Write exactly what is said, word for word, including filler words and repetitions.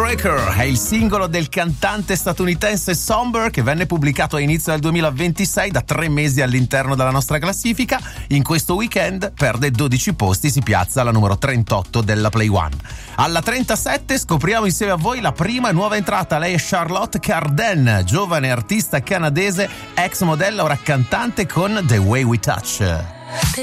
Heartbreaker è il singolo del cantante statunitense Somber, che venne pubblicato a inizio del duemilaventisei, da tre mesi all'interno della nostra classifica. In questo weekend perde dodici posti, si piazza alla numero trentotto della Play One. Alla trentasette scopriamo insieme a voi la prima nuova entrata. Lei è Charlotte Cardin, giovane artista canadese, ex modella, ora cantante con The Way We Touch.